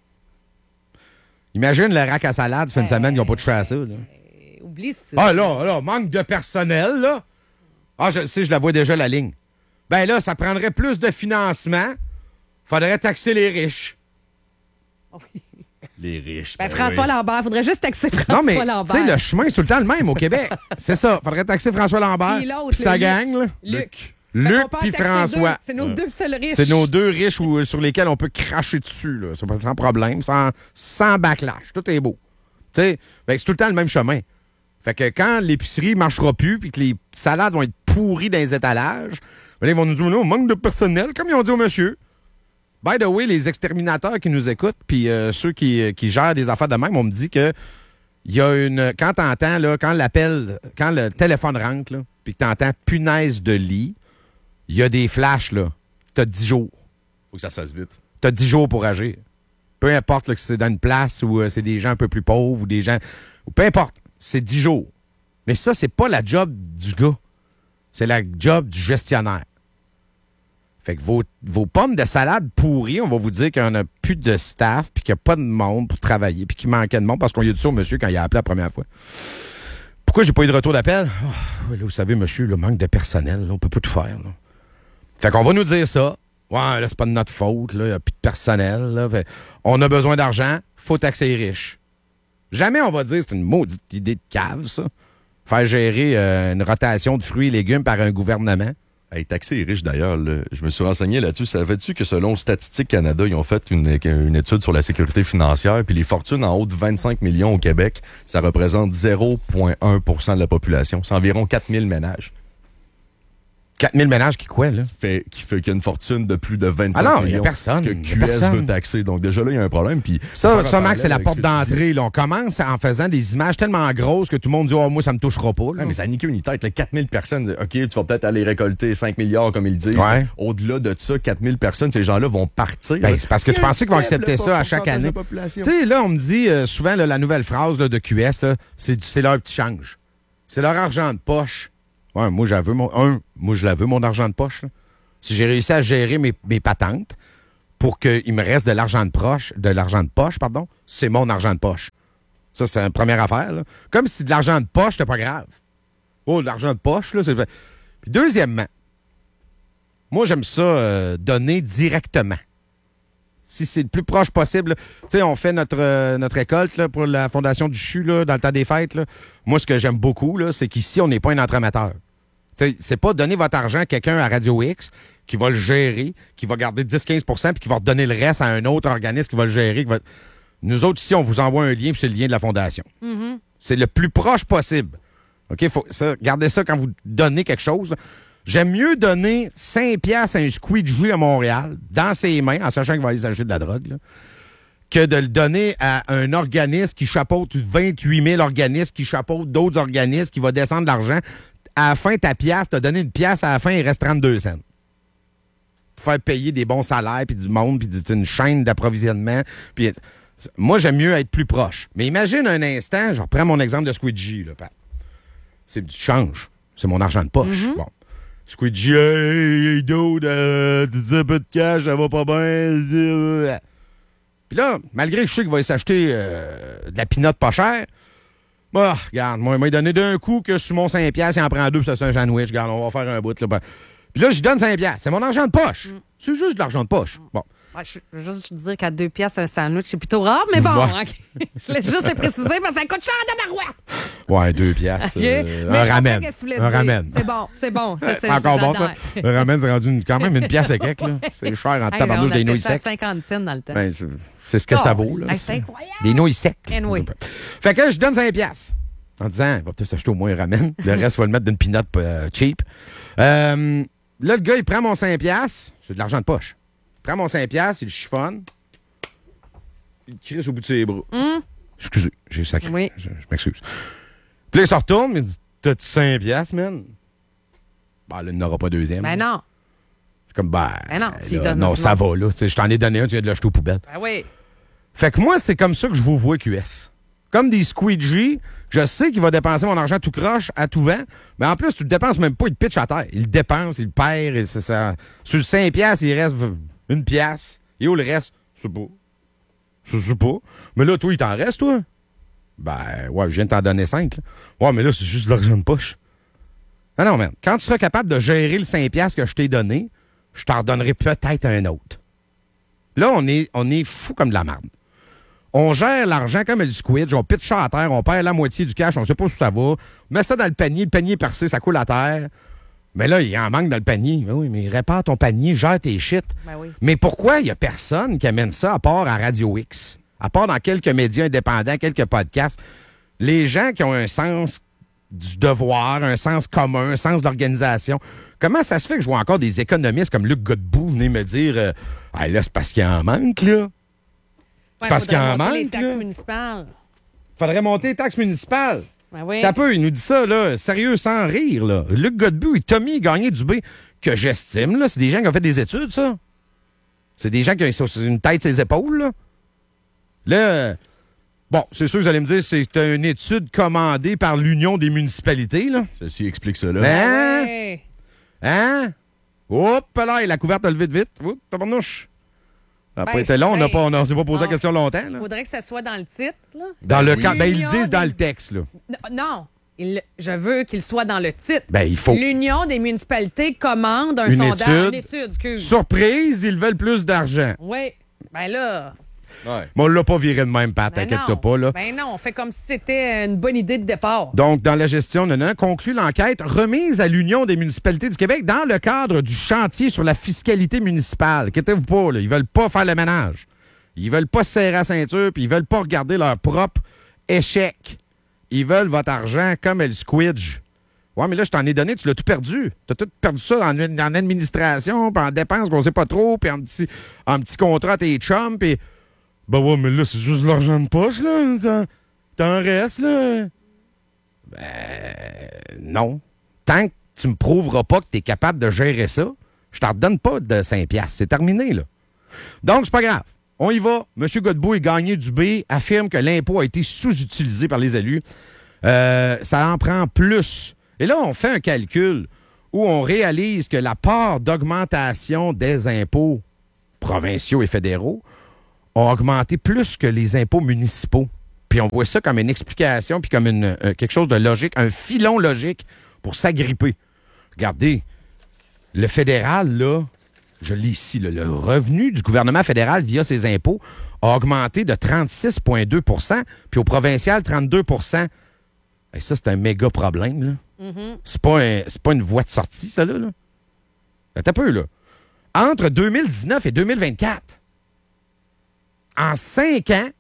Imagine le rack à salade, ça fait une hey, semaine, ils n'ont pas touché à ça. Là. Hey, oublie ça. Ah là, là, manque de personnel, là. Ah, je sais, je la vois déjà, la ligne. Ben là, ça prendrait plus de financement. Faudrait taxer les riches. Oui. Les riches. Ben, ben François oui. Lambert. Faudrait juste taxer François non, mais, Lambert. Tu sais, le chemin, c'est tout le temps le même au Québec. C'est ça. Faudrait taxer François Lambert. Puis l'autre, Puis sa Luc. gang, là. Luc. Luc On peut en puis taxer François. deux. C'est nos deux seuls riches. C'est nos deux riches où- sur lesquels on peut cracher dessus, là. C'est pas- sans problème, sans, sans backlash. Tout est beau. Tu sais, fait que c'est tout le temps le même chemin. Fait que quand l'épicerie marchera plus puis que les salades vont être pourries dans les étalages, ben là, ils vont nous dire, on manque de personnel, comme ils ont dit au monsieur. By the way, les exterminateurs qui nous écoutent puis euh, ceux qui, qui gèrent des affaires de même, on me dit que il y a une... Quand t'entends, là, quand l'appel, quand le téléphone rentre, là, puis que t'entends punaise de lit, il y a des flashs, là. T'as dix jours. Faut que ça se fasse vite. T'as dix jours pour agir. Peu importe là, que c'est dans une place où euh, c'est des gens un peu plus pauvres ou des gens... ou peu importe, c'est dix jours. Mais ça, c'est pas la job du gars. C'est la job du gestionnaire. Fait que vos, vos pommes de salade pourries, on va vous dire qu'il n'y en a plus de staff puis qu'il n'y a pas de monde pour travailler puis qu'il manquait de monde parce qu'on y a dit ça au monsieur quand il a appelé la première fois. Pourquoi j'ai pas eu de retour d'appel? Oh, oui, là, vous savez, monsieur, le manque de personnel, là, on peut pas tout faire. Là. Fait qu'on va nous dire ça. Ouais, là, c'est pas de notre faute, là, il n'y a plus de personnel. Là. Fait, on a besoin d'argent, faut taxer les riches. Jamais on va dire c'est une maudite idée de cave, ça. Faire gérer euh, une rotation de fruits et légumes par un gouvernement. Hey, taxer les riches, d'ailleurs, là, je me suis renseigné là-dessus. Savais-tu que selon Statistique Canada, ils ont fait une, une étude sur la sécurité financière, puis les fortunes en haut de vingt-cinq millions au Québec, ça représente zéro virgule un pour cent de la population. C'est environ quatre mille ménages. quatre mille ménages qui quoi, là? Fait, qui fait qu'il y a une fortune de plus de vingt-cinq ah non, millions. Il n'y a personne. Que Y a Q S personne. veut taxer. Donc, déjà là, il y a un problème. Puis Ça, ça Max, c'est la porte d'entrée. Là. On commence en faisant des images tellement grosses que tout le monde dit « Oh, moi, ça me touchera pas. » Ouais, mais ça a niqué une tête. Là, quatre mille personnes, OK, tu vas peut-être aller récolter cinq milliards, comme ils disent. Ouais. Au-delà de ça, quatre mille personnes, ces gens-là vont partir. Ben, c'est parce que tu pensais qu'ils vont accepter ça à chaque année. Tu sais, là, on me dit euh, souvent là, la nouvelle phrase là, de Q S, là, c'est, c'est leur petit change. C'est leur argent de poche. Ouais, moi, j'avoue, mon, un, moi, je la veux, mon argent de poche. Là. Si j'ai réussi à gérer mes, mes patentes pour qu'il me reste de l'argent de poche, de l'argent de poche, pardon, c'est mon argent de poche. Ça, c'est une première affaire. Là. Comme si de l'argent de poche, c'était pas grave. Oh, de l'argent de poche, là, c'est... Puis deuxièmement, moi, j'aime ça euh, donner directement. Si c'est le plus proche possible. Tu sais, on fait notre, euh, notre récolte là, pour la Fondation du C H U là, dans le temps des fêtes. Là. Moi, ce que j'aime beaucoup, là, c'est qu'ici, on n'est pas un entremetteur. T'sais, c'est pas donner votre argent à quelqu'un à Radio X qui va le gérer, qui va garder dix à quinze pour cent puis qui va redonner le reste à un autre organisme qui va le gérer. Qui va... Nous autres, ici, on vous envoie un lien puis c'est le lien de la Fondation. Mm-hmm. C'est le plus proche possible. OK? Faut, ça, gardez ça quand vous donnez quelque chose. Là. J'aime mieux donner cinq piastres à un squeegee à Montréal, dans ses mains, en sachant qu'il va aller s'acheter de la drogue, là, que de le donner à un organisme qui chapeaute vingt-huit mille organismes, qui chapeaute d'autres organismes, qui va descendre de l'argent. À la fin, ta pièce, t'as donné une pièce, à la fin, il reste trente-deux cents. Pour faire payer des bons salaires, puis du monde, puis une chaîne d'approvisionnement. Puis, moi, j'aime mieux être plus proche. Mais imagine un instant, je reprends mon exemple de Squeegee, là, Pat. C'est du change. C'est mon argent de poche. Mm-hmm. Bon. Squeegee, hey, hey, dude, euh, t'as un peu de cash, ça va pas bien. Puis là, malgré que je sais qu'il va s'acheter euh, de la pinotte pas chère, bah, regarde, moi, il m'a donné d'un coup que sur mon cinq piastres, il en prend deux, puis ça, c'est un sandwich. Regarde, on va faire un bout. Là. Puis là, je donne cinq piastres. C'est mon argent de poche. Mm. C'est juste de l'argent de poche. Bon. Ouais, je veux juste dire qu'à deux piastres, un sandwich, c'est plutôt rare, mais bon. Ouais. Okay. Je voulais juste le préciser parce que ça coûte cher de marouette. Ouais, deux piastres. Okay. Euh, un ramen. Un ramen. C'est bon, c'est bon. Ça, c'est, c'est encore bon, ça. Un ramen, c'est rendu une, quand même une pièce et quelques. Là. C'est cher en hey, tabarnouche des nouilles secs. secs. cinquante cents dans le temps. Ben, c'est, c'est ce que oh, ça vaut. Là, hey, c'est incroyable. Des nouilles secs. Anyway. Fait que je donne cinq piastres. En disant, il va peut-être s'acheter au moins un ramen. Le reste, il va le mettre d'une pinotte euh, cheap. Euh, là, le gars, il prend mon cinq piastres. C'est de l'argent de poche. Il prend mon cinq piastres, il le chiffonne. Il le crisse au bout de ses bras. Mm. Excusez, j'ai sacré. Oui. Je, je m'excuse. Puis là, il se retourne, il dit, t'as-tu cinq piastres, man? Ben, là, il n'aura pas deuxième. Ben non. C'est comme, ben. Ben non, tu là, donnes non, ça va, là. Je t'en ai donné un, tu viens de l'acheter aux poubelles. Ben oui. Fait que moi, c'est comme ça que je vous vois Q S. Comme des squeegees, je sais qu'il va dépenser mon argent tout croche, à tout vent, mais en plus, tu le dépenses même pas, il te pitch à terre. Il le dépense, il le perd, et c'est ça. Sur le cinq piastres, il reste une pièce. Et où le reste? Je sais pas. Je sais pas. Mais là, toi, il t'en reste, toi? Ben, ouais, je viens de t'en donner cinq. Là. Ouais, mais là, c'est juste de l'argent de poche. Non, non, man. Quand tu seras capable de gérer le cinq piastres que je t'ai donné, je t'en redonnerai peut-être un autre. Là, on est, on est fou comme de la merde. On gère l'argent comme du squid, on pitch ça à terre, on perd la moitié du cash, on sait pas où ça va. On met ça dans le panier, le panier est percé, ça coule à terre. Mais là, il en manque dans le panier. Mais oui, mais répare ton panier, gère tes shit. Ben oui. Mais pourquoi il n'y a personne qui amène ça à part à Radio X? À part dans quelques médias indépendants, quelques podcasts. Les gens qui ont un sens du devoir, un sens commun, un sens d'organisation. Comment ça se fait que je vois encore des économistes comme Luc Godbout venir me dire euh, ah, là, c'est parce qu'il en manque, là? C'est Ouais, parce qu'il faudrait en monter les manque, taxes là? municipales. Faudrait monter les taxes municipales. Ben oui. T'as peu, il nous dit ça, là, sérieux, sans rire, là. Luc Godbout et Tommy Gagné-Dubé, que j'estime, là, c'est des gens qui ont fait des études, ça. C'est des gens qui ont une tête sur les épaules, là. Là, euh, bon, c'est sûr que vous allez me dire, c'est une étude commandée par l'Union des municipalités, là. Ceci explique cela. Hein? Ouais. Hein? Hop là, la couverte a levé de vite. Oups, tabarnouche. Ça n'a pas Ben, été long, on n'a ben, pas, on a- on s'est pas posé la on- question longtemps, là. Faudrait que ça soit dans le titre, là. Dans le oui. camp, ben, ils le L'Union disent dans des- le texte, là. Non, non. Il- je veux qu'il soit dans le titre. Ben, il faut. L'Union des municipalités commande un Une sondage. étude. Une étude, excuse. Surprise, ils veulent plus d'argent. Oui. Ben là. Ouais. Mais on l'a pas viré de même, Pat, Ben t'inquiète non. pas, là. Ben non, on fait comme si c'était une bonne idée de départ. Donc, dans la gestion, non, non, conclut l'enquête remise à l'Union des municipalités du Québec dans le cadre du chantier sur la fiscalité municipale. Inquiétez-vous pas, là, ils veulent pas faire le ménage. Ils veulent pas se serrer la ceinture, puis ils veulent pas regarder leur propre échec. Ils veulent votre argent comme elle squidge. Ouais, mais là, je t'en ai donné, tu l'as tout perdu. T'as tout perdu ça en, en administration, puis en dépenses qu'on sait pas trop, puis en petit, en petit contrat à tes chums, puis... Ben ouais, mais là, c'est juste de l'argent de poche, là. T'en, t'en restes, là. Ben, non. Tant que tu me prouveras pas que tu es capable de gérer ça, je t'en redonne pas de cinq piastres. C'est terminé, là. Donc, c'est pas grave. On y va. M. Godbout et Gagné-Dubé affirme que l'impôt a été sous-utilisé par les élus. Euh, ça en prend plus. Et là, on fait un calcul où on réalise que la part d'augmentation des impôts provinciaux et fédéraux a augmenté plus que les impôts municipaux. Puis on voit ça comme une explication, puis comme une, euh, quelque chose de logique, un filon logique pour s'agripper. Regardez, le fédéral, là, je lis ici, là, le revenu du gouvernement fédéral via ses impôts a augmenté de trente-six virgule deux pour cent, puis au provincial, trente-deux pour cent. Et ça, c'est un méga problème, là. Mm-hmm. C'est pas, un- c'est pas une voie de sortie, ça, là. là. Attends un peu, là. Entre deux mille dix-neuf et deux mille vingt-quatre, en cinq ans,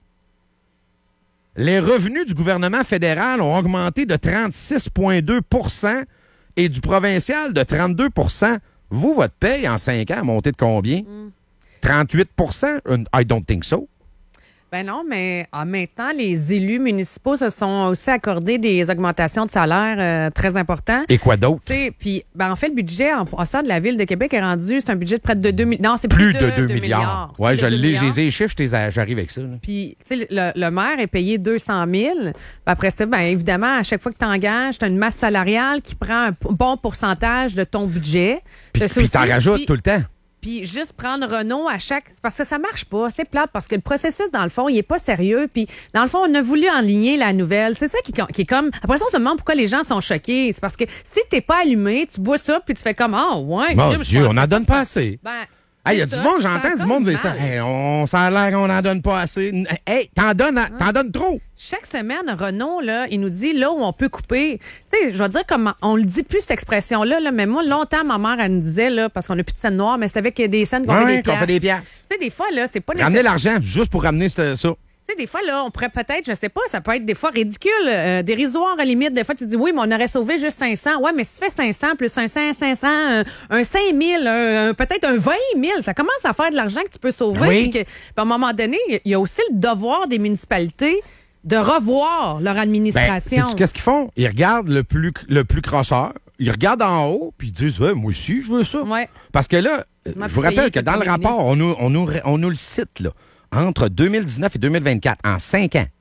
les revenus du gouvernement fédéral ont augmenté de trente-six virgule deux pour cent et du provincial de trente-deux pour cent. Vous, votre paye en cinq ans a monté de combien? trente-huit pour cent? I don't think so. Ben non, mais en même temps, les élus municipaux se sont aussi accordés des augmentations de salaire euh, très importantes. Et quoi d'autre? Tu sais, puis, ben, en fait, le budget en, en sein de la Ville de Québec est rendu, c'est un budget de près de deux milliards. Non, c'est Plus plus, de deux milliards. Oui, Plus je de deux l'ai, milliards. j'ai les chiffres, je les- j'arrive avec ça. là. Puis, tu sais, le, le maire est payé deux cent mille. Après ça, bien évidemment, à chaque fois que tu engages, tu as une masse salariale qui prend un p- bon pourcentage de ton budget. Puis, T'as ça puis aussi. t'en rajoutes Puis- tout le temps. Puis juste prendre Renault à chaque... c'est parce que ça marche pas. C'est plate parce que le processus, dans le fond, il est pas sérieux. Puis dans le fond, on a voulu enligner la nouvelle. C'est ça qui, qui est comme... Après ça, on se demande pourquoi les gens sont choqués. C'est parce que si t'es pas allumé, tu bois ça puis tu fais comme « Ah, ouais. » Mon crime, je Dieu, on pensais n'en donne pas pas ça. assez. Ben, Il y a c'est du ça, monde, tu j'entends sens du monde comme dire ça. mal. Hey, on ça a l'air qu'on n'en donne pas assez. Hey, t'en donnes, à- t'en donnes trop. Chaque semaine, Renault, là, il nous dit là où on peut couper. Tu sais, je vais dire comme on le dit plus cette expression-là, là, mais moi, longtemps, ma mère, elle nous disait, là, parce qu'on n'a plus de scène noire, mais c'est avec des scènes qu'on Ouais, fait des qu'on fait piastres. des piastres. Tu sais, des fois, là, c'est pas Ramener nécessaire. l'argent juste pour ramener ce- ça. Tu sais, des fois, là, on pourrait peut-être, je sais pas, ça peut être des fois ridicule, euh, dérisoire à la limite. Des fois, tu dis, oui, mais on aurait sauvé juste cinq cents. Ouais, mais si tu fais cinq cents plus cinq cents, cinq cents, un, un cinq mille, un- un- peut-être un vingt mille, ça commence à faire de l'argent que tu peux sauver. Oui. Puis que- puis à un moment donné, il y a aussi le devoir des municipalités de revoir leur Ben, administration. sais-tu qu'est-ce qu'ils font? Ils regardent le plus, le plus crosseur, ils regardent en haut, puis ils disent, ouais, moi aussi, je veux ça. Ouais. Parce que là, je m'as vous payé rappelle que que dans le premier rapport, on nous, on, nous, on nous le cite, là, entre deux mille dix-neuf et deux mille vingt-quatre, en cinq ans.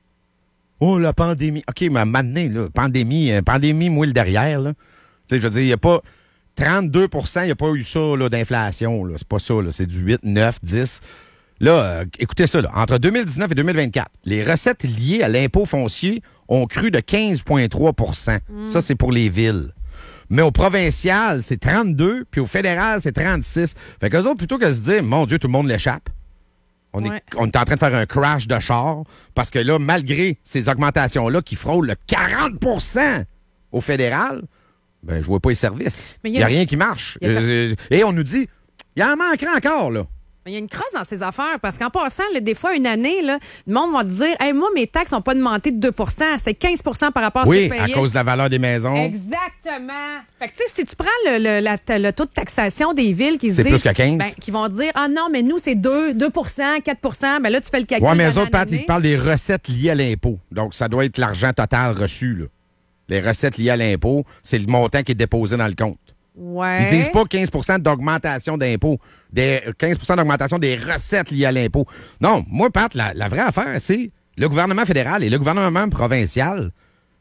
Oh, la pandémie. OK, mais maintenant, là, pandémie, euh, pandémie, moi, le derrière, là. Tu sais, je veux dire, il n'y a pas trente-deux pour cent, il n'y a pas eu ça, là, d'inflation, là. C'est pas ça, là. C'est du huit, neuf, dix. Là, euh, écoutez ça, là. Entre deux mille dix-neuf et deux mille vingt-quatre, les recettes liées à l'impôt foncier ont cru de quinze virgule trois pour cent. Ça, c'est pour les villes. Mais au provincial, c'est trente-deux, puis au fédéral, c'est trente-six. Fait qu'eux autres, plutôt que de se dire, mon Dieu, tout le monde l'échappe, on, Ouais. est, on est en train de faire un crash de char, parce que là, malgré ces augmentations-là qui frôlent le quarante pour cent au fédéral, Ben, je vois pas les services. Mais Il il y n'y a- a rien qui marche. il y a- Euh, Et on nous dit, il en manquerait encore, là. Il y a une crosse dans ces affaires parce qu'en passant, là, des fois, une année, là, le monde va te dire hey, moi, mes taxes n'ont pas augmenté de deux pour cent, c'est quinze pour cent par rapport à ce que Oui, je payais. à cause de la valeur des maisons. Exactement. Fait que, tu sais, si tu prends le, le- la- le taux de taxation des villes qui se C'est disent. plus que quinze. Ben, qui vont dire ah non, mais nous, c'est deux, deux pour cent, quatre pour cent. Ben là, tu fais le calcul. Oui, mais eux d'année autres, en Pat, année. ils parlent des recettes liées à l'impôt. Donc, ça doit être l'argent total reçu, là. Les recettes liées à l'impôt, c'est le montant qui est déposé dans le compte. Ouais. Ils disent pas quinze pour cent d'augmentation d'impôt, des quinze pour cent d'augmentation des recettes liées à l'impôt. Non, moi, Pat, la, la vraie affaire, c'est le gouvernement fédéral et le gouvernement provincial,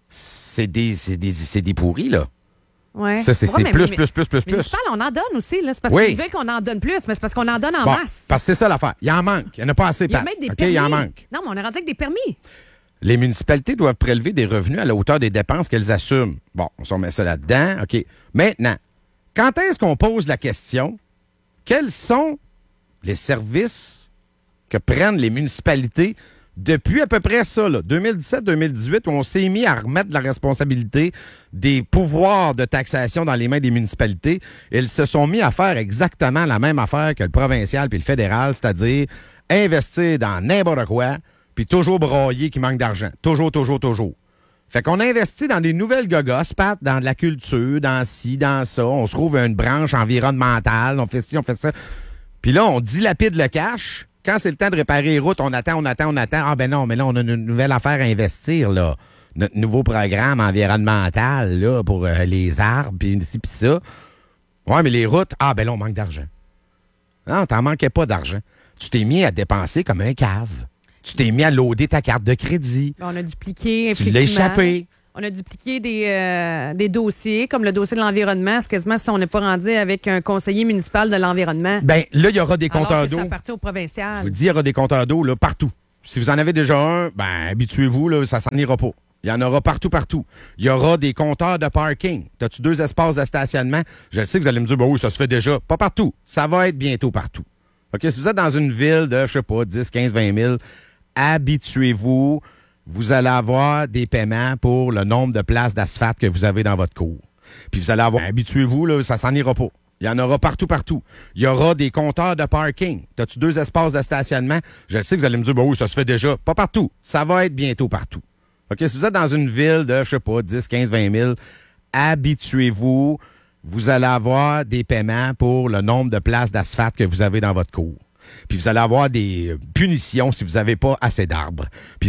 c'est des, c'est des, c'est des pourris, là. Ouais. Ça, c'est Ouais, c'est mais- plus, mais- plus, plus, plus, plus. Municipal, on en donne aussi. Là. C'est parce Oui. qu'ils veulent qu'on en donne plus, mais c'est parce qu'on en donne en Bon, masse. parce que c'est ça l'affaire. Il en manque. Il n'y en a pas assez, Il y a Pat. même des OK, permis. il en manque. Non, mais on est rendu avec des permis. Les municipalités doivent prélever des revenus à la hauteur des dépenses qu'elles assument. Bon, on s'en met ça là-dedans. OK. Maintenant, quand est-ce qu'on pose la question, quels sont les services que prennent les municipalités depuis à peu près ça, là, deux mille dix-sept deux mille dix-huit, où on s'est mis à remettre la responsabilité des pouvoirs de taxation dans les mains des municipalités, ils se sont mis à faire exactement la même affaire que le provincial puis le fédéral, c'est-à-dire investir dans n'importe quoi, puis toujours broyer qu'il manque d'argent. Toujours, toujours, toujours. Fait qu'on investit dans des nouvelles gogosses, Pat, dans de la culture, dans ci, dans ça. On se trouve une branche environnementale, on fait ci, on fait ça. Puis là, on dilapide le cash. Quand c'est le temps de réparer les routes, on attend, on attend, on attend. Ah ben non, mais là, on a une nouvelle affaire à investir, là. Notre nouveau programme environnemental, là, pour euh, les arbres, puis ci, puis ça. Ouais, mais les routes, ah ben là, on manque d'argent. Non, t'en manquais pas d'argent. Tu t'es mis à dépenser comme un cave. Tu t'es mis à loader ta carte de crédit. Ben, on a dupliqué. Tu l'as effectivement. échappé. On a dupliqué des, euh, des dossiers, comme le dossier de l'environnement. C'est quasiment si on n'est pas rendu avec un conseiller municipal de l'environnement. Ben là, il y aura des Alors compteurs que d'eau. ça appartient au Je provincial. vous dis, il y aura des compteurs d'eau là, partout. Si vous en avez déjà un, ben habituez-vous, là, ça s'en ira pas. Il y en aura partout, partout. Il y aura des compteurs de parking. T'as-tu deux espaces de stationnement? Je sais que vous allez me dire, ben oui, ça se fait déjà. Pas partout. Ça va être bientôt partout. OK? Si vous êtes dans une ville de, je sais pas, dix, quinze, vingt mille, habituez-vous. Vous allez avoir des paiements pour le nombre de places d'asphalte que vous avez dans votre cour. Puis vous allez avoir... Habituez-vous, là, ça s'en ira pas. Il y en aura partout, partout. Il y aura des compteurs de parking. T'as-tu deux espaces de stationnement? Je sais que vous allez me dire, ben oui, ça se fait déjà. Pas partout. Ça va être bientôt partout. OK? Si vous êtes dans une ville de, je sais pas, dix, quinze, vingt mille, habituez-vous. Vous allez avoir des paiements pour le nombre de places d'asphalte que vous avez dans votre cour. Puis vous allez avoir des punitions si vous n'avez pas assez d'arbres. Puis